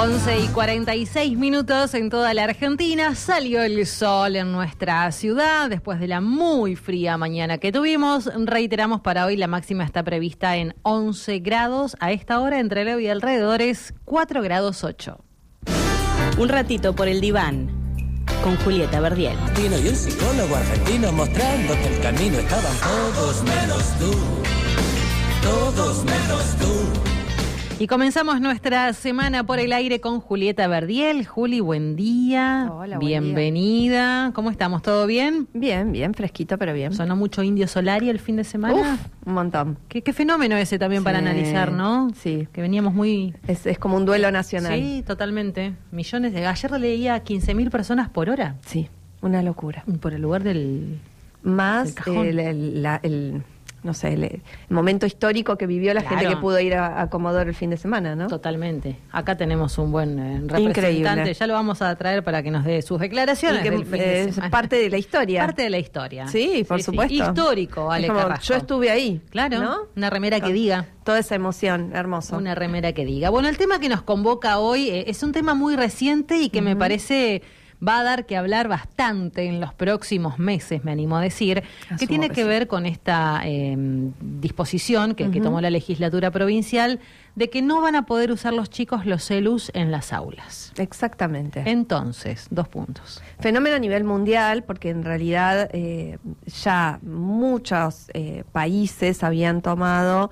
11:46 en toda la Argentina. Salió el sol en nuestra ciudad después de la muy fría mañana que tuvimos. Reiteramos, para hoy la máxima está prevista en 11 grados. A esta hora, entre Leo y alrededores, 4 grados 8. Un ratito por el diván, con Julieta Verdiel. Tino y un psicólogo argentino mostrando que el camino estaban todos menos tú. Todos menos tú. Y comenzamos nuestra semana por el aire con Julieta Verdiel. Juli, buen día. Hola, bienvenida. ¿Cómo estamos? ¿Todo bien? Bien, fresquito, pero bien. ¿Sonó mucho Indio Solari el fin de semana? Un montón. Qué fenómeno ese también para analizar, ¿no? Sí. Que veníamos muy... Es como un duelo nacional. Sí, totalmente. Millones de... Ayer leía 15.000 personas por hora. Sí, una locura. Por el lugar del... Más del no sé, el momento histórico que vivió la gente que pudo ir a Comodoro el fin de semana, ¿no? Totalmente. Acá tenemos un buen representante. Increíble. Ya lo vamos a traer para que nos dé sus declaraciones. Es parte de la historia. Parte de la historia. Sí, por supuesto. Histórico, Ale Carrasco. Yo estuve ahí. Claro, ¿no? Una remera que diga. Toda esa emoción, hermoso. Una remera que diga. Bueno, el tema que nos convoca hoy es un tema muy reciente y que me parece... va a dar que hablar bastante en los próximos meses, me animo a decir, que tiene que ver con esta disposición que tomó la legislatura provincial de que no van a poder usar los chicos los celus en las aulas. Exactamente. Entonces, 2 puntos. Fenómeno a nivel mundial, porque en realidad ya muchos países habían tomado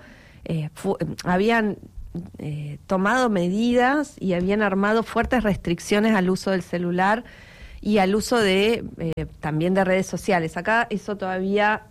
medidas y habían armado fuertes restricciones al uso del celular y al uso de también de redes sociales. Acá eso todavía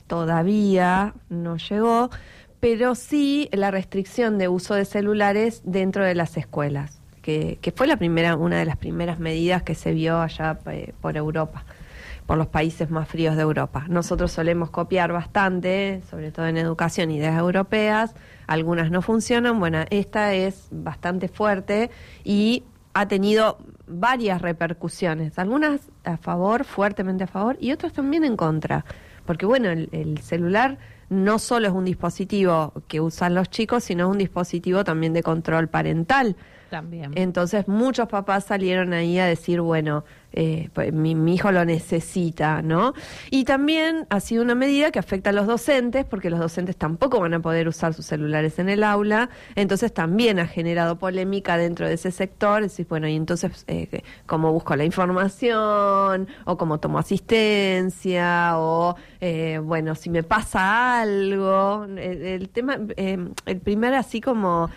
no llegó, pero sí la restricción de uso de celulares dentro de las escuelas, que fue una de las primeras medidas que se vio allá por Europa, por los países más fríos de Europa. Nosotros solemos copiar bastante, sobre todo en educación, ideas europeas. Algunas no funcionan. Bueno, esta es bastante fuerte y ha tenido varias repercusiones. Algunas a favor, fuertemente a favor, y otras también en contra. Porque bueno, el celular no solo es un dispositivo que usan los chicos, sino es un dispositivo también de control parental. También. Entonces muchos papás salieron ahí a decir, bueno, pues mi hijo lo necesita, ¿no? Y también ha sido una medida que afecta a los docentes, porque los docentes tampoco van a poder usar sus celulares en el aula, entonces también ha generado polémica dentro de ese sector, es decir, bueno, y entonces, ¿cómo busco la información? O cómo tomo asistencia, o, bueno, si me pasa algo, el tema, el primer así como...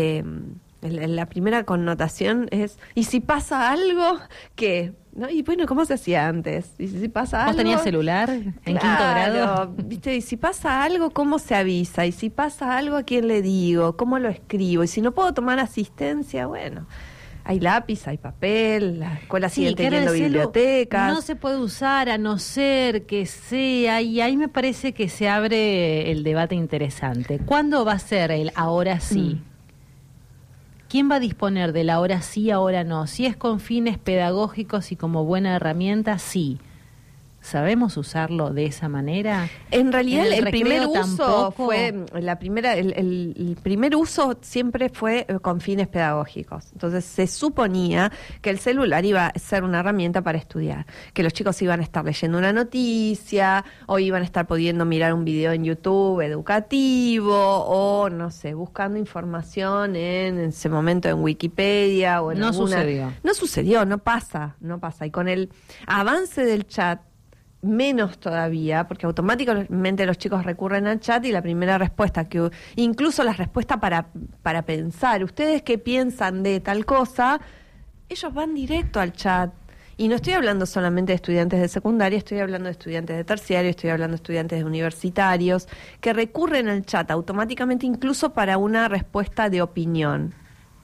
la primera connotación es, ¿y si pasa algo? ¿Qué? ¿No? Y bueno, ¿cómo se hacía antes? ¿Y si pasa algo? ¿Vos tenías celular en quinto grado? ¿Viste? Y si pasa algo, ¿cómo se avisa? Y si pasa algo, ¿a quién le digo? ¿Cómo lo escribo? Y si no puedo tomar asistencia, bueno, hay lápiz, hay papel, la escuela sigue teniendo bibliotecas. No se puede usar a no ser que sea, y ahí me parece que se abre el debate interesante. ¿Cuándo va a ser el ahora sí? ¿Quién va a disponer del ahora sí, ahora no? Si es con fines pedagógicos y como buena herramienta, sí. ¿Sabemos usarlo de esa manera? En realidad el primer uso tampoco. fue el primer uso siempre fue con fines pedagógicos. Entonces se suponía que el celular iba a ser una herramienta para estudiar, que los chicos iban a estar leyendo una noticia o iban a estar pudiendo mirar un video en YouTube educativo o no sé, buscando información en ese momento en Wikipedia o en sucedió, no pasa. Y con el avance del chat menos todavía, porque automáticamente los chicos recurren al chat y la primera respuesta, incluso la respuesta para pensar, ¿ustedes qué piensan de tal cosa? Ellos van directo al chat. Y no estoy hablando solamente de estudiantes de secundaria, estoy hablando de estudiantes de terciario, estoy hablando de estudiantes de universitarios, que recurren al chat automáticamente incluso para una respuesta de opinión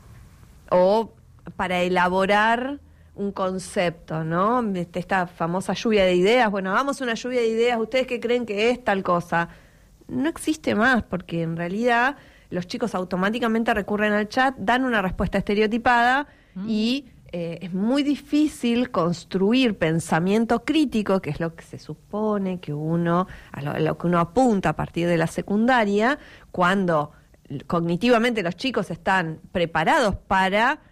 o para elaborar un concepto, ¿no? Esta famosa lluvia de ideas, bueno, hagamos una lluvia de ideas, ¿ustedes qué creen que es tal cosa? No existe más, porque en realidad los chicos automáticamente recurren al chat, dan una respuesta estereotipada y es muy difícil construir pensamiento crítico, que es lo que se supone que a lo que uno apunta a partir de la secundaria, cuando cognitivamente los chicos están preparados para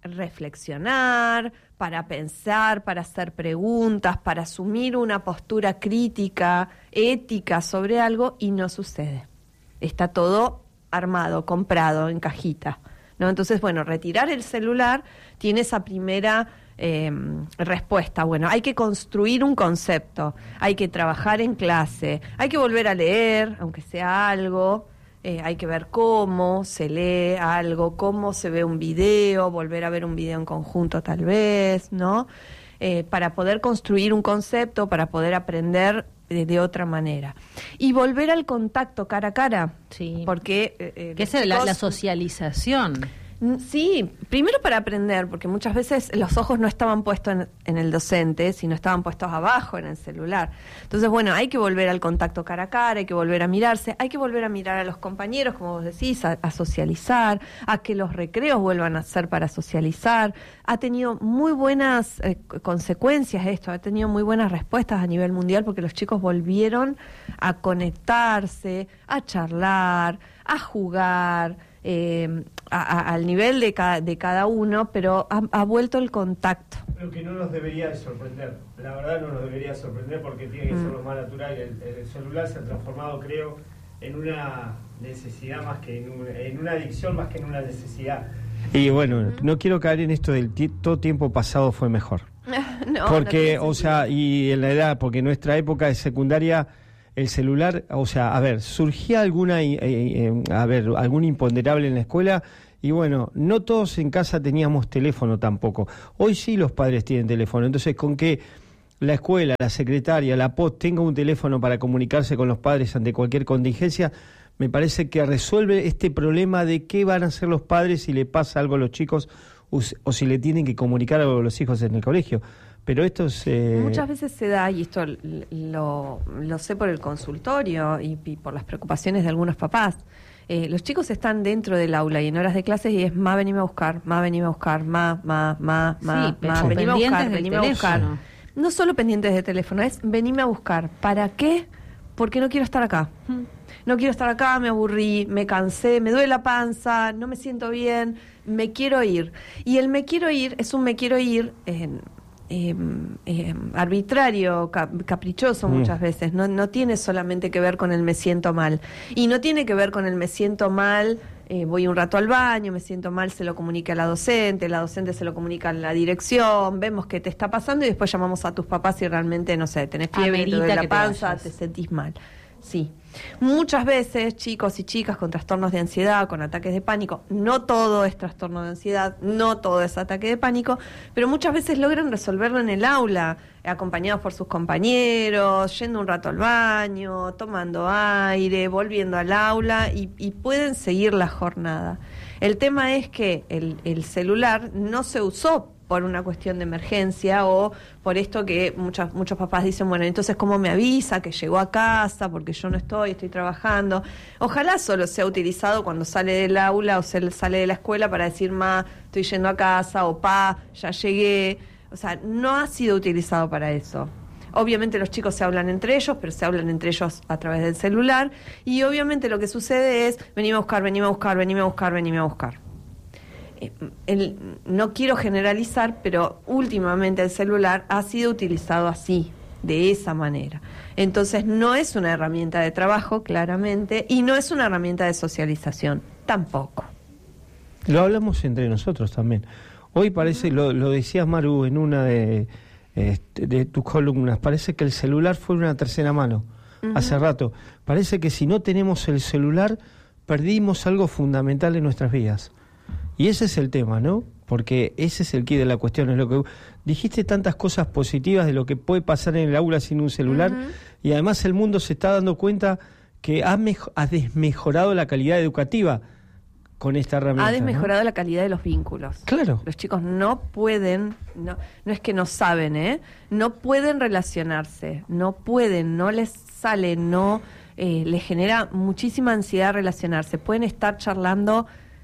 reflexionar, para pensar, para hacer preguntas, para asumir una postura crítica, ética sobre algo, y no sucede. Está todo armado, comprado, en cajita, ¿no? Entonces, bueno, retirar el celular tiene esa primera respuesta. Bueno, hay que construir un concepto, hay que trabajar en clase, hay que volver a leer, aunque sea algo, hay que ver cómo se lee algo, cómo se ve un video, volver a ver un video en conjunto tal vez, ¿no? Para poder construir un concepto, para poder aprender de otra manera. Y volver al contacto cara a cara. Sí. Porque que es la socialización. Sí, primero para aprender, porque muchas veces los ojos no estaban puestos en el docente, sino estaban puestos abajo en el celular. Entonces, bueno, hay que volver al contacto cara a cara, hay que volver a mirarse, hay que volver a mirar a los compañeros, como vos decís, a socializar, a que los recreos vuelvan a ser para socializar. Ha tenido muy buenas consecuencias esto, ha tenido muy buenas respuestas a nivel mundial, porque los chicos volvieron a conectarse, a charlar, a jugar, al nivel de cada uno, pero ha vuelto el contacto. Lo que no nos debería sorprender, la verdad no nos debería sorprender, porque tiene que ser lo más natural. El celular se ha transformado, creo, en una necesidad más que en una adicción más que en una necesidad. Y bueno, no quiero caer en esto del todo tiempo pasado fue mejor. No, porque, no o sea, y en la edad, porque en nuestra época de secundaria, el celular, o sea, a ver, surgía algún imponderable en la escuela, y bueno, no todos en casa teníamos teléfono tampoco. Hoy sí los padres tienen teléfono, entonces con que la escuela, la secretaria, la POS tenga un teléfono para comunicarse con los padres ante cualquier contingencia, me parece que resuelve este problema de qué van a hacer los padres si le pasa algo a los chicos o si le tienen que comunicar algo a los hijos en el colegio. Pero esto es... Muchas veces se da, y esto lo sé por el consultorio y por las preocupaciones de algunos papás. Los chicos están dentro del aula y en horas de clases y es: ma, venime a buscar, ma, venime a buscar, ma, venime a buscar, venime a buscar. No solo pendientes de teléfono, es venime a buscar. ¿Para qué? Porque no quiero estar acá. No quiero estar acá, me aburrí, me cansé, me duele la panza, no me siento bien, me quiero ir. Y el me quiero ir es un me quiero ir... arbitrario, caprichoso muchas veces, no tiene solamente que ver con el me siento mal, y no tiene que ver con el me siento mal, voy un rato al baño, me siento mal, se lo comunica a la docente se lo comunica a la dirección, vemos qué te está pasando y después llamamos a tus papás si realmente, no sé, tenés fiebre, te duele la panza, te sentís mal. Sí. Muchas veces chicos y chicas con trastornos de ansiedad, con ataques de pánico, no todo es trastorno de ansiedad, no todo es ataque de pánico, pero muchas veces logran resolverlo en el aula, acompañados por sus compañeros, yendo un rato al baño, tomando aire, volviendo al aula y pueden seguir la jornada. El tema es que el celular no se usó por una cuestión de emergencia o por esto que muchos papás dicen: bueno, entonces ¿cómo me avisa que llegó a casa? Porque yo no estoy trabajando. Ojalá solo sea utilizado cuando sale del aula o sale de la escuela para decir: ma, estoy yendo a casa, o pa, ya llegué. O sea, no ha sido utilizado para eso. Obviamente los chicos se hablan entre ellos, pero se hablan entre ellos a través del celular, y obviamente lo que sucede es: venime a buscar, venime a buscar, venime a buscar, venime a buscar. No quiero generalizar, pero últimamente el celular ha sido utilizado así, de esa manera. Entonces no es una herramienta de trabajo, claramente, y no es una herramienta de socialización, tampoco. Lo hablamos entre nosotros también. Hoy parece, lo decías, Maru, en una de tus columnas, parece que el celular fue una tercera mano. Hace rato. Parece que si no tenemos el celular, perdimos algo fundamental en nuestras vidas. Y ese es el tema, ¿no? Porque ese es el quid de la cuestión. Es lo que dijiste, tantas cosas positivas de lo que puede pasar en el aula sin un celular, y además el mundo se está dando cuenta que ha desmejorado la calidad educativa con esta herramienta. Ha desmejorado la calidad de los vínculos. Claro. Los chicos no pueden, no es que no saben, no pueden relacionarse, no pueden, no les sale, les genera muchísima ansiedad relacionarse. Pueden estar charlando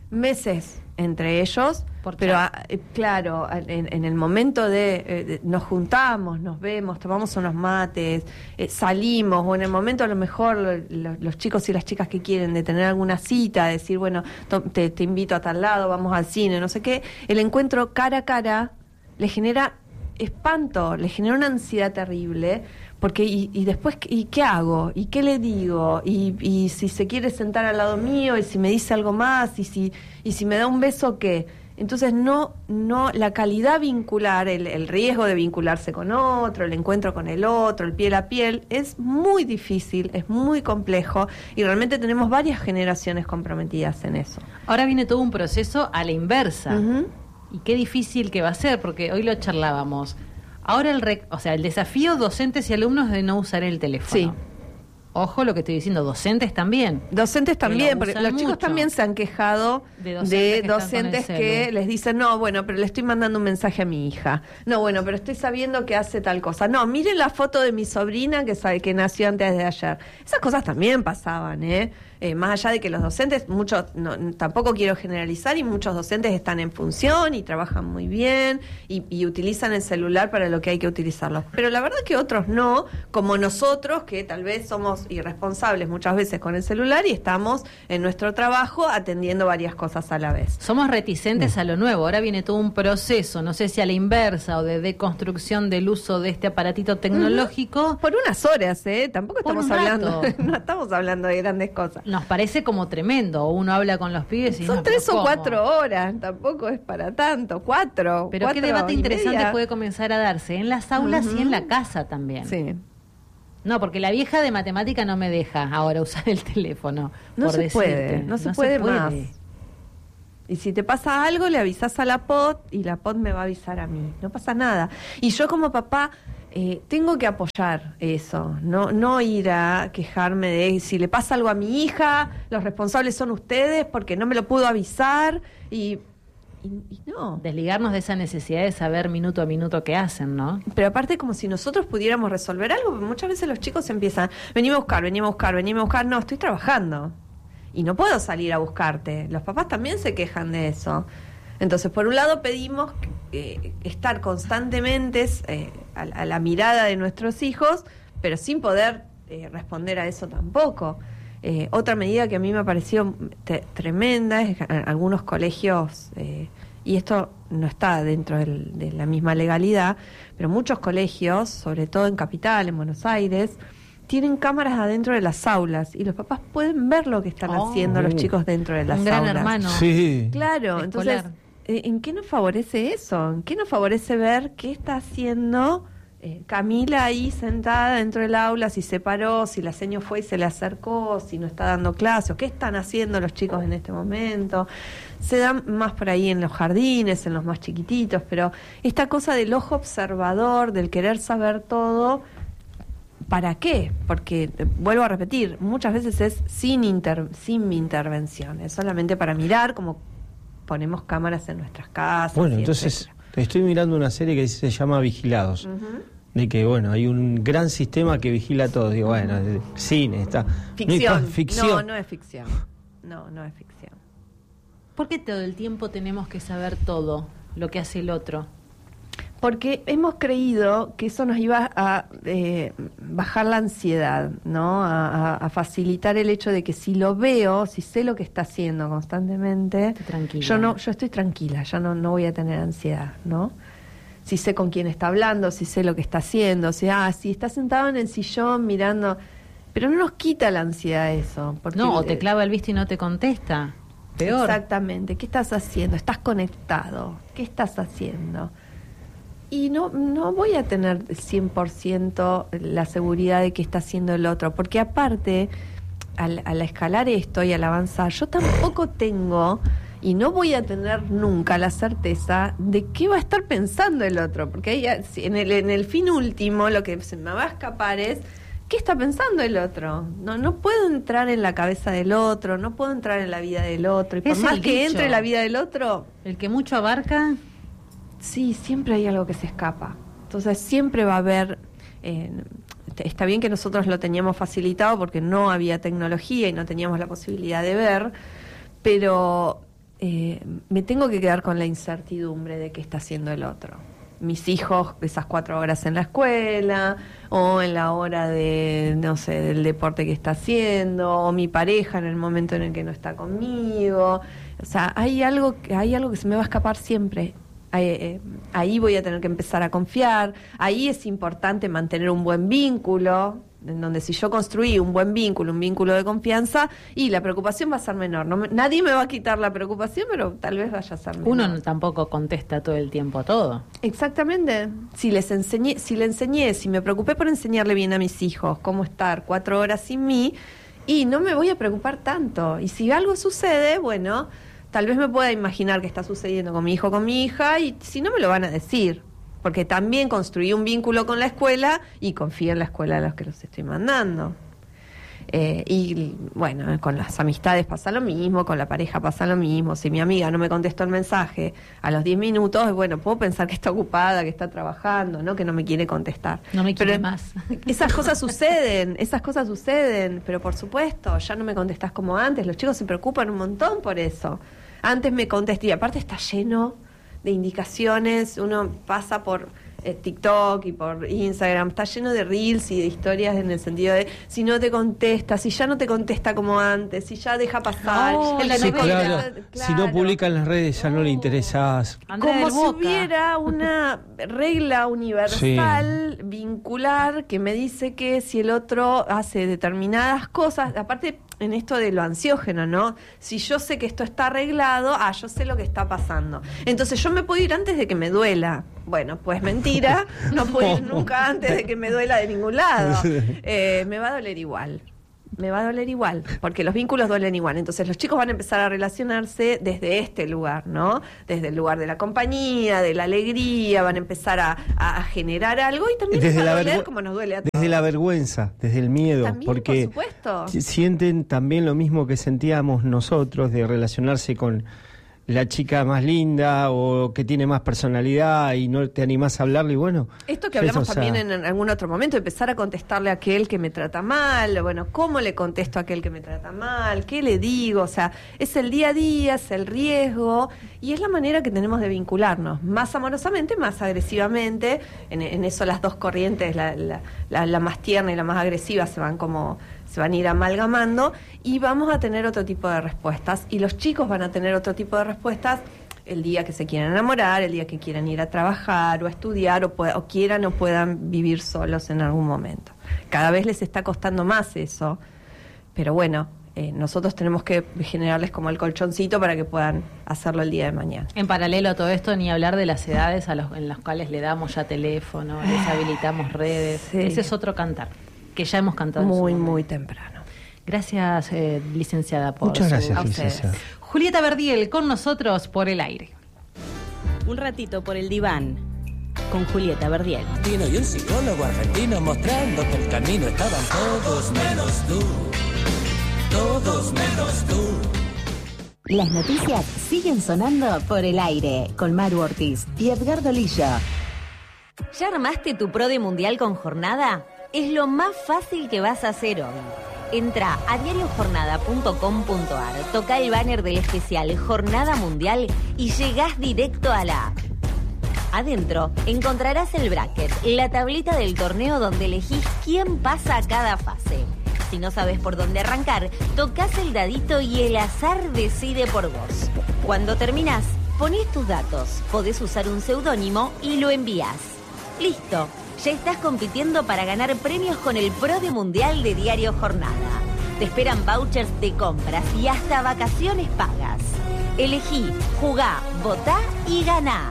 meses entre ellos, pero claro, en el momento de nos juntamos, nos vemos, tomamos unos mates, salimos, o en el momento a lo mejor los chicos y las chicas que quieren de tener alguna cita, decir, bueno, te invito a tal lado, vamos al cine, no sé qué, el encuentro cara a cara le genera espanto, le genera una ansiedad terrible, porque y después, ¿y qué hago? ¿Y qué le digo? Y si se quiere sentar al lado mío, y si me dice algo más, y si me da un beso, ¿qué? Entonces no la calidad vincular, el riesgo de vincularse con otro, el encuentro con el otro, el piel a piel, es muy difícil, es muy complejo, y realmente tenemos varias generaciones comprometidas en eso. Ahora viene todo un proceso a la inversa. Uh-huh. Y qué difícil que va a ser, porque hoy lo charlábamos. Ahora el desafío docentes y alumnos de no usar el teléfono. Sí. Ojo lo que estoy diciendo, docentes también. Docentes también, porque los mucho. chicos también se han quejado de docentes que les dicen, no, bueno, pero le estoy mandando un mensaje a mi hija. No, bueno, pero estoy sabiendo que hace tal cosa. No, miren la foto de mi sobrina que nació antes de ayer. Esas cosas también pasaban, más allá de que los docentes, muchos, tampoco quiero generalizar, y muchos docentes están en función y trabajan muy bien y utilizan el celular para lo que hay que utilizarlo. Pero la verdad que otros no, como nosotros, que tal vez somos irresponsables muchas veces con el celular y estamos en nuestro trabajo atendiendo varias cosas a la vez. Somos reticentes a lo nuevo. Ahora viene todo un proceso, no sé si a la inversa o de deconstrucción del uso de este aparatito tecnológico. Por unas horas, tampoco Por estamos un hablando, rato. no estamos hablando de grandes cosas. Nos parece como tremendo. Uno habla con los pibes y Son no, 3 o ¿cómo? 4 horas, tampoco es para tanto, 4. Pero qué debate interesante puede comenzar a darse en las aulas y en la casa también. Sí. No, porque la vieja de matemática no me deja ahora usar el teléfono. No por se decirte. puede, no se puede más. Y si te pasa algo, le avisas a la POT y la POT me va a avisar a mí. No pasa nada. Y yo como papá tengo que apoyar eso, no ir a quejarme de si le pasa algo a mi hija, los responsables son ustedes porque no me lo pudo avisar y no. Desligarnos de esa necesidad de saber minuto a minuto qué hacen, ¿no? Pero aparte como si nosotros pudiéramos resolver algo, muchas veces los chicos empiezan, venime a buscar, no, estoy trabajando y no puedo salir a buscarte. Los papás también se quejan de eso. Entonces, por un lado pedimos estar constantemente a la mirada de nuestros hijos, pero sin poder responder a eso tampoco. Otra medida que a mí me pareció tremenda es que algunos colegios, y esto no está dentro de la misma legalidad, pero muchos colegios, sobre todo en Capital, en Buenos Aires, tienen cámaras adentro de las aulas y los papás pueden ver lo que están haciendo los chicos dentro de las un aulas. gran hermano. Sí. Claro, escolar. entonces, ¿en qué nos favorece eso? ¿En qué nos favorece ver qué está haciendo Camila ahí sentada dentro del aula, si se paró, si la seño fue y se le acercó, si no está dando clase, o qué están haciendo los chicos en este momento? Se dan más por ahí en los jardines, en los más chiquititos, pero esta cosa del ojo observador, del querer saber todo, ¿para qué? Porque, vuelvo a repetir, muchas veces es sin mi intervención, es solamente para mirar, como ponemos cámaras en nuestras casas. Bueno, entonces estoy mirando una serie que se llama Vigilados. Uh-huh. De que, bueno, hay un gran sistema que vigila todo. Digo, bueno, cine, está. Ficción. No, ficción. No es ficción. No es ficción. ¿Por qué todo el tiempo tenemos que saber todo lo que hace el otro? Porque hemos creído que eso nos iba a bajar la ansiedad, ¿no? A facilitar el hecho de que si lo veo, si sé lo que está haciendo constantemente, yo estoy tranquila, yo no voy a tener ansiedad, ¿no? Si sé con quién está hablando, si sé lo que está haciendo, si está sentado en el sillón mirando, pero no nos quita la ansiedad eso. Porque no, o te clava el visto y no te contesta. Peor. Exactamente. ¿Qué estás haciendo? ¿Estás conectado? ¿Qué estás haciendo? Y no voy a tener 100% la seguridad de que está haciendo el otro, porque aparte, al escalar esto y al avanzar, yo tampoco tengo y no voy a tener nunca la certeza de qué va a estar pensando el otro, porque ahí, en el fin último lo que se me va a escapar es qué está pensando el otro. No puedo entrar en la cabeza del otro, no puedo entrar en la vida del otro, y por más que entre en la vida del otro, el que mucho abarca. Sí, siempre hay algo que se escapa. Entonces siempre va a haber... está bien que nosotros lo teníamos facilitado porque no había tecnología y no teníamos la posibilidad de ver, pero me tengo que quedar con la incertidumbre de qué está haciendo el otro. Mis hijos, esas 4 horas en la escuela, o en la hora de, no sé, del deporte que está haciendo, o mi pareja en el momento en el que no está conmigo. O sea, hay algo que se me va a escapar siempre. Ahí voy a tener que empezar a confiar. Ahí es importante mantener un buen vínculo, en donde si yo construí un buen vínculo, un vínculo de confianza, y la preocupación va a ser menor. Nadie me va a quitar la preocupación, pero tal vez vaya a ser menor. Uno tampoco contesta todo el tiempo todo. Exactamente. Si le enseñé, si me preocupé por enseñarle bien a mis hijos cómo estar 4 horas sin mí, y no me voy a preocupar tanto. Y si algo sucede, bueno, tal vez me pueda imaginar qué está sucediendo con mi hijo o con mi hija, y si no me lo van a decir. Porque también construí un vínculo con la escuela y confío en la escuela a los que los estoy mandando. Y bueno, con las amistades pasa lo mismo, con la pareja pasa lo mismo. Si mi amiga no me contestó el mensaje a los 10 minutos, bueno, puedo pensar que está ocupada, que está trabajando, ¿no? Que no me quiere contestar. No me quiere más. Esas cosas suceden, pero por supuesto, ya no me contestás como antes. Los chicos se preocupan un montón por eso. Antes me contesté, y aparte está lleno de indicaciones, uno pasa por TikTok y por Instagram, está lleno de reels y de historias en el sentido de si no te contesta, si ya no te contesta como antes, si ya deja pasar. Si no publica en las redes ya no le interesás. Como si hubiera una regla universal, vincular, que me dice que si el otro hace determinadas cosas, aparte en esto de lo ansiógeno, ¿no? Si yo sé que esto está arreglado, yo sé lo que está pasando. Entonces yo me puedo ir antes de que me duela. Bueno, pues mentira, no puedo ir nunca antes de que me duela de ningún lado. Me va a doler igual. Me va a doler igual, porque los vínculos duelen igual. Entonces los chicos van a empezar a relacionarse desde este lugar, ¿no? Desde el lugar de la compañía, de la alegría, van a empezar a generar algo y también desde va a doler como nos duele a todos. Desde la vergüenza, desde el miedo, También, porque por supuesto. sienten también lo mismo que sentíamos nosotros de relacionarse con la chica más linda o que tiene más personalidad y no te animás a hablarle, y bueno. Esto que hablamos también en algún otro momento, empezar a contestarle a aquel que me trata mal, bueno, ¿cómo le contesto a aquel que me trata mal? ¿Qué le digo? O sea, es el día a día, es el riesgo y es la manera que tenemos de vincularnos, más amorosamente, más agresivamente. En eso las dos corrientes, la más tierna y la más agresiva se van a ir amalgamando y vamos a tener otro tipo de respuestas y los chicos van a tener otro tipo de respuestas el día que se quieran enamorar, el día que quieran ir a trabajar o a estudiar o quieran o puedan vivir solos en algún momento. Cada vez les está costando más eso, pero bueno, nosotros tenemos que generarles como el colchoncito para que puedan hacerlo el día de mañana. En paralelo a todo esto, ni hablar de las edades en las cuales le damos ya teléfono, les habilitamos redes. Sí. Ese es otro cantar, que ya hemos cantado muy temprano. Gracias, licenciada, por Muchas gracias, licenciada. Julieta Verdiel, con nosotros por el aire. Un ratito por el diván, con Julieta Verdiel. Y un psicólogo argentino mostrando que el camino estaban todos menos tú. Todos menos tú. Las noticias siguen sonando por el aire, con Maru Ortiz y Edgardo Lillo. ¿Ya armaste tu PRODE Mundial con Jornada? Es lo más fácil que vas a hacer hoy. Entra a diariojornada.com.ar, toca el banner del especial Jornada Mundial y llegás directo a la app. Adentro encontrarás el bracket, la tablita del torneo donde elegís quién pasa a cada fase. Si no sabes por dónde arrancar, tocas el dadito y el azar decide por vos. Cuando terminás, ponés tus datos, podés usar un seudónimo y lo envías. ¡Listo! Ya estás compitiendo para ganar premios con el PRODE Mundial de Diario Jornada. Te esperan vouchers de compras y hasta vacaciones pagas. Elegí, jugá, votá y ganá.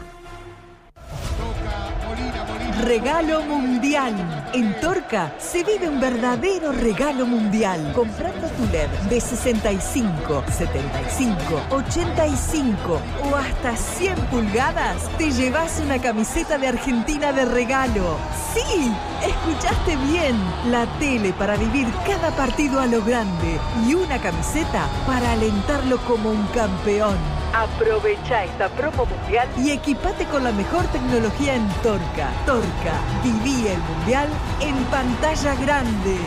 Regalo mundial. En Torca se vive un verdadero regalo mundial. Comprando tu LED de 65, 75, 85 o hasta 100 pulgadas, te llevas una camiseta de Argentina de regalo. ¡Sí! Escuchaste bien. La tele para vivir cada partido a lo grande y una camiseta para alentarlo como un campeón. Aprovecha esta promo mundial y equipate con la mejor tecnología en Torca. Torca, viví el mundial en pantalla grande.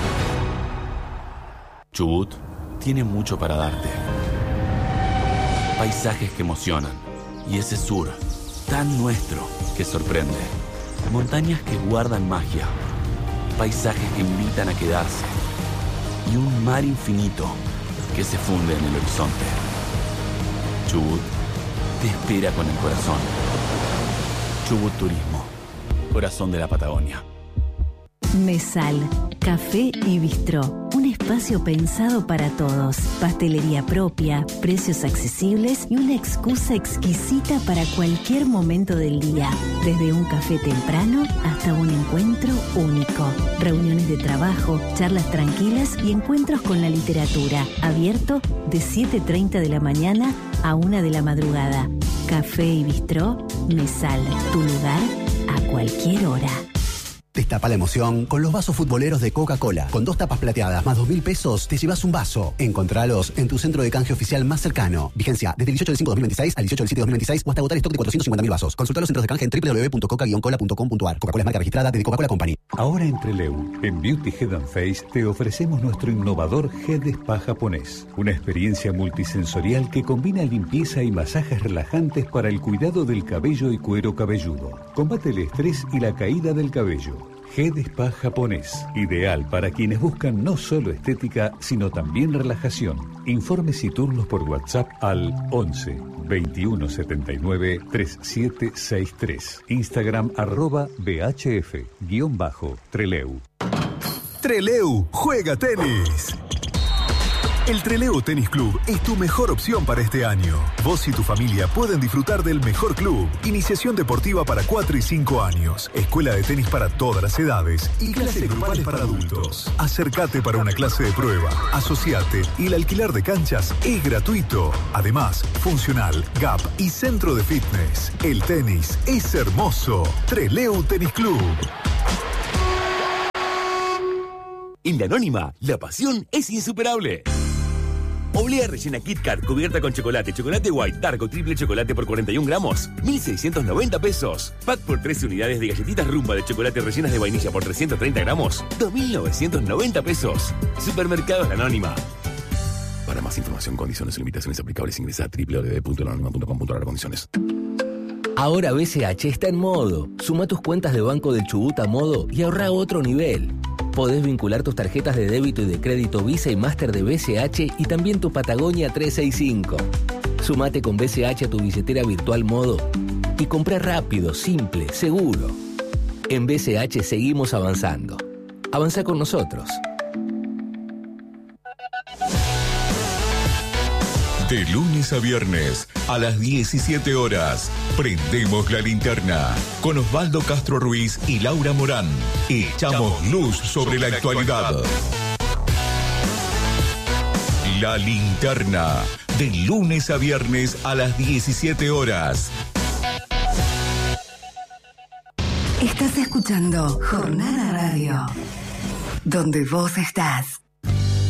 Chubut tiene mucho para darte. Paisajes que emocionan. Y ese sur, tan nuestro, que sorprende. Montañas que guardan magia. Paisajes que invitan a quedarse. Y un mar infinito que se funde en el horizonte. Chubut te espera con el corazón. Chubut Turismo, corazón de la Patagonia. Mesal, café y bistró. Un espacio pensado para todos. Pastelería propia, precios accesibles y una excusa exquisita para cualquier momento del día. Desde un café temprano hasta un encuentro único. Reuniones de trabajo, charlas tranquilas y encuentros con la literatura. Abierto de 7:30 de la mañana a 1 de la madrugada. Café y bistró, Mesal. Tu lugar a cualquier hora. Destapa la emoción con los vasos futboleros de Coca-Cola. Con 2 tapas plateadas más 2.000 pesos, te llevas un vaso. Encontralos en tu centro de canje oficial más cercano. Vigencia desde el 18 del 5/2026 al 18 del 7/2026 o hasta agotar stock de 450.000 vasos. Consulta los centros de canje en www.coca-cola.com.ar. Coca-Cola es marca registrada de Coca-Cola Company. Ahora en Trelew, en Beauty Head and Face, te ofrecemos nuestro innovador Head Spa japonés. Una experiencia multisensorial que combina limpieza y masajes relajantes para el cuidado del cabello y cuero cabelludo. Combate el estrés y la caída del cabello. Head Spa japonés, ideal para quienes buscan no solo estética, sino también relajación. Informes y turnos por WhatsApp al 11 21 79 3763. Instagram @BHF_Trelew. Trelew juega tenis. El Trelew Tenis Club es tu mejor opción para este año. Vos y tu familia pueden disfrutar del mejor club. Iniciación deportiva para 4 y 5 años. Escuela de tenis para todas las edades. Y clases grupales para adultos. Acércate para una clase de prueba. Asociate y el alquiler de canchas es gratuito. Además, funcional, gap y centro de fitness. El tenis es hermoso. Trelew Tenis Club. En La Anónima, la pasión es insuperable. Oblea rellena Kit Kat cubierta con chocolate, chocolate white, dark o triple chocolate por 41 gramos, 1.690 pesos. Pack por 13 unidades de galletitas Rumba de chocolate rellenas de vainilla por 330 gramos, 2.990 pesos. Supermercados La Anónima. Para más información, condiciones y limitaciones aplicables, ingresa a www.lanonima.com.ar. Condiciones. Ahora BCH está en modo. Suma tus cuentas de Banco del Chubut a modo y ahorra a otro nivel. Podés vincular tus tarjetas de débito y de crédito Visa y Master de BCH y también tu Patagonia 365. Sumate con BCH a tu billetera virtual Modo y comprá rápido, simple, seguro. En BCH seguimos avanzando. Avanza con nosotros. De lunes a viernes, a las 17 horas, prendemos la linterna con Osvaldo Castro Ruiz y Laura Morán. Echamos luz sobre la actualidad. La linterna, de lunes a viernes a las 17 horas. Estás escuchando Jornada Radio, donde vos estás.